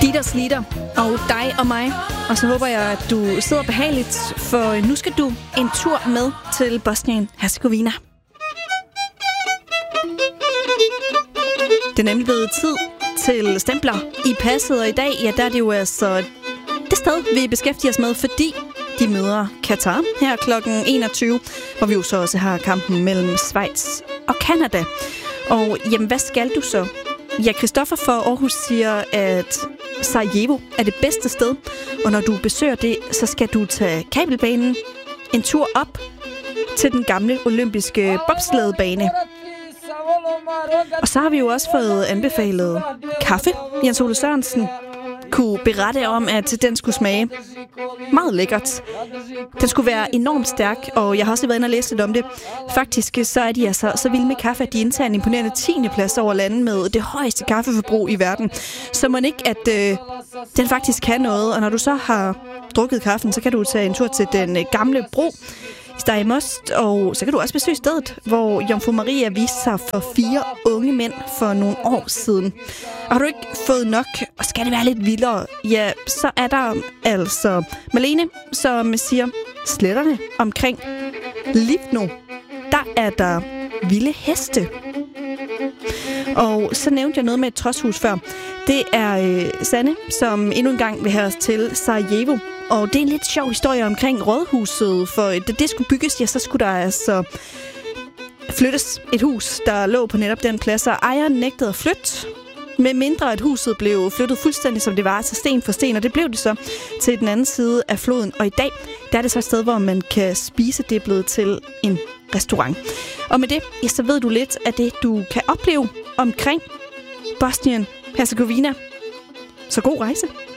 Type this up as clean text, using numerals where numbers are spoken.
Dieters Liter og dig og mig. Og så håber jeg, at du sidder behageligt, for nu skal du en tur med til Bosnien-Hercegovina. Det er nemlig blevet tid til stempler i passet, og i dag, ja, der er det jo altså det sted, vi beskæftiger os med, fordi de møder Katar her kl. 21, hvor vi jo så også har kampen mellem Schweiz og Canada. Og jamen, hvad skal du så? Ja, Christoffer fra Aarhus siger, at Sarajevo er det bedste sted, og når du besøger det, så skal du tage kabelbanen en tur op til den gamle olympiske bobslædebane. Og så har vi jo også fået anbefalet kaffe. Jens Ole Sørensen kunne berette om, at den skulle smage meget lækkert. Den skulle være enormt stærk, og jeg har også været inde og læse lidt om det. Faktisk så er de altså så vilde med kaffe, at de indtager en imponerende 10. plads over landet med det højeste kaffeforbrug i verden. Så må ikke, at den faktisk kan noget. Og når du så har drukket kaffen, så kan du tage en tur til den gamle bro i Stejmost, og så kan du også besøge stedet, hvor Jomfru Maria viste sig for 4 unge mænd for nogle år siden. Og har du ikke fået nok, og skal det være lidt vildere, ja, så er der altså Malene, som siger, sletterne omkring Livno, der er der vilde heste. Og så nævnte jeg noget med et trodshus før. Det er Sanne, som endnu en gang vil have os til Sarajevo. Og det er en lidt sjov historie omkring rådhuset, for da det skulle bygges, ja, så skulle der altså flyttes et hus, der lå på netop den plads, og ejeren nægtede at flytte, med mindre at huset blev flyttet fuldstændig, som det var, altså sten for sten, og det blev det så til den anden side af floden. Og i dag, der er det så et sted, hvor man kan spise, det er blevet til en restaurant. Og med det, ja, så ved du lidt af det, du kan opleve omkring Bosnien-Hercegovina. Så god rejse!